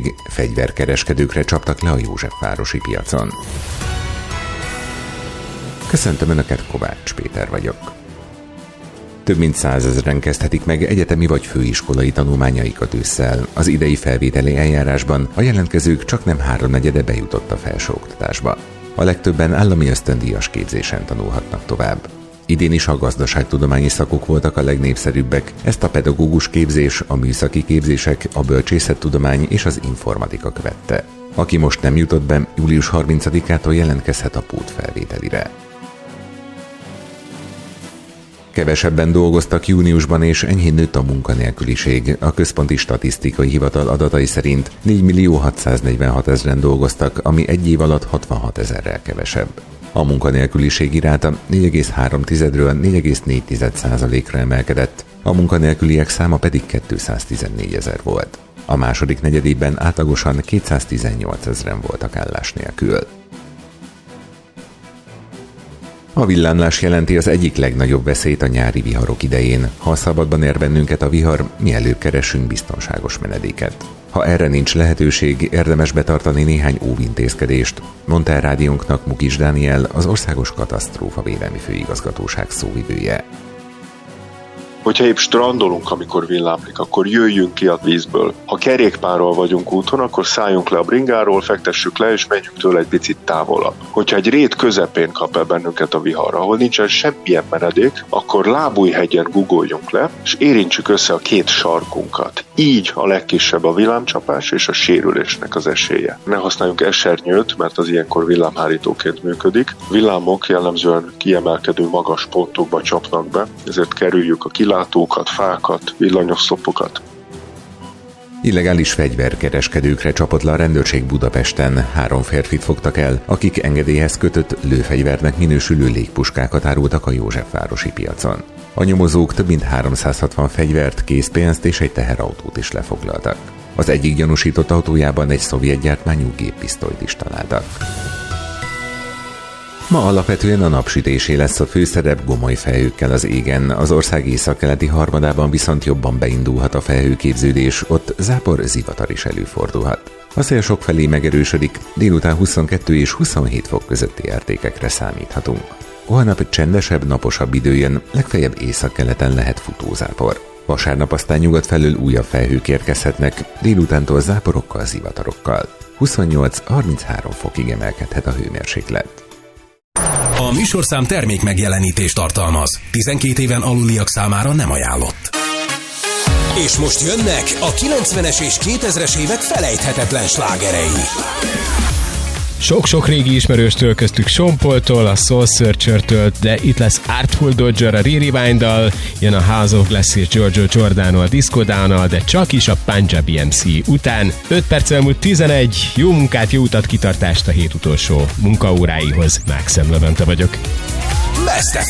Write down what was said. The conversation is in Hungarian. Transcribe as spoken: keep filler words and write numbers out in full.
ellenőrség, fegyverkereskedőkre csaptak le a Józsefvárosi piacon. Köszöntöm Önöket, Kovács Péter vagyok. Több mint százezren kezdhetik meg egyetemi vagy főiskolai tanulmányaikat ősszel. Az idei felvételi eljárásban a jelentkezők csaknem háromnegyede bejutott a felsőoktatásba. A legtöbben állami ösztöndíjas képzésen tanulhatnak tovább. Idén is a gazdaságtudományi szakok voltak a legnépszerűbbek, ezt a pedagógus képzés, a műszaki képzések, a bölcsészettudomány és az informatika követte. Aki most nem jutott be, július harmincadikától jelentkezhet a pótfelvételire. Kevesebben dolgoztak júniusban, és enyhén nőtt a munkanélküliség. A Központi Statisztikai Hivatal adatai szerint négymillió hatszáznegyvenhatezren dolgoztak, ami egy év alatt hatvanhatezerrel kevesebb. A munkanélküliség iráta négy egész három tizedről négy egész négy tized százalékra emelkedett, a munkanélküliek száma pedig kétszáztizennégyezer volt. A második negyedében átlagosan kétszáztizennyolcezren voltak állás nélkül. A villámlás jelenti az egyik legnagyobb veszélyt a nyári viharok idején. Ha szabadban ér bennünket a vihar, mielőbb keressünk biztonságos menedéket. Ha erre nincs lehetőség, érdemes betartani néhány óvintézkedést, mondta el rádiónknak Mukis Dániel, az Országos Katasztrófavédelmi Főigazgatóság szóvivője. Hogyha épp strandolunk, amikor villámlik, akkor jöjjünk ki a vízből. Ha kerékpárral vagyunk úton, akkor szálljunk le a bringáról, fektessük le, és menjünk tőle egy picit távolabb. Hogyha egy rét közepén kap el bennünket a vihar, ahol nincsen semmilyen menedék, akkor Lábújhegyen guggoljunk le, és érintsük össze a két sarkunkat. Így a legkisebb a villámcsapás és a sérülésnek az esélye. Ne használjunk esernyőt, mert az ilyenkor villámhárítóként működik. Villámok jellemzően kiemelkedő magas pontokba csapnak be, ezért kerüljük a kilátókat, fákat, villanyoszlopokat. Illegális fegyverkereskedőkre csapott le a rendőrség Budapesten. Három férfit fogtak el, akik engedélyhez kötött lőfegyvernek minősülő légpuskákat árultak a Józsefvárosi piacon. A nyomozók több mint háromszázhatvan fegyvert, készpénzt és egy teherautót is lefoglaltak. Az egyik gyanúsított autójában egy szovjet gyártmányú géppisztolyt is találtak. Ma alapvetően a napsütésé lesz a főszerep gomoly felhőkkel az égen, az ország északkeleti harmadában viszont jobban beindulhat a felhőképződés, ott zápor, zivatar is előfordulhat. A szél sokfelé megerősödik, délután huszonkettő és huszonhét fok közötti értékekre számíthatunk. Holnap csendesebb, naposabb idő jön, legfeljebb északkeleten lehet futózápor. Vasárnap aztán nyugat felől újabb felhők érkezhetnek, délutántól záporokkal, zivatarokkal. huszonnyolc-harminchárom fokig emelkedhet a hőmérséklet. A műsorszám termék megjelenítést tartalmaz. tizenkét éven aluliak számára nem ajánlott. És most jönnek a kilencvenes és kétezres évek felejthetetlen slágerei. Sok-sok régi ismerőstől, köztük Sean Paul-tól, a Soul Searcher-től, de itt lesz Artful Dodger a Rewind-dal, jön a House of Glass és Giorgio Giordano a Disco Down-al, de csak is a Punjabi em cé után. öt perc elmúlt tizenegy, jó munkát, jó utat, kitartást a hét utolsó munkaóráihoz. Máx Levente vagyok. Best ef